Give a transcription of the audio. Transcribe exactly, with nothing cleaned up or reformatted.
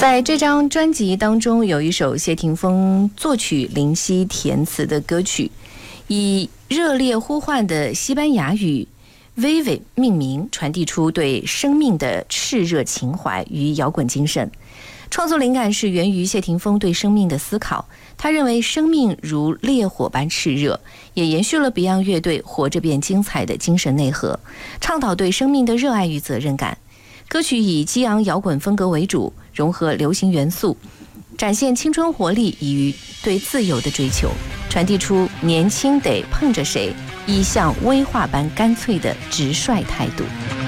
在这张专辑当中，有一首谢霆锋作曲、林夕填词的歌曲，以热烈呼唤的西班牙语 Vive 命名，传递出对生命的炽热情怀与摇滚精神。创作灵感是源于谢霆锋对生命的思考，他认为生命如烈火般炽热，也延续了 Beyond 乐队活着变精彩的精神内核，倡导对生命的热爱与责任感。歌曲以激昂摇滚风格为主，融合流行元素，展现青春活力与对自由的追求，传递出年轻得碰着谁，意象威化般干脆的直率态度。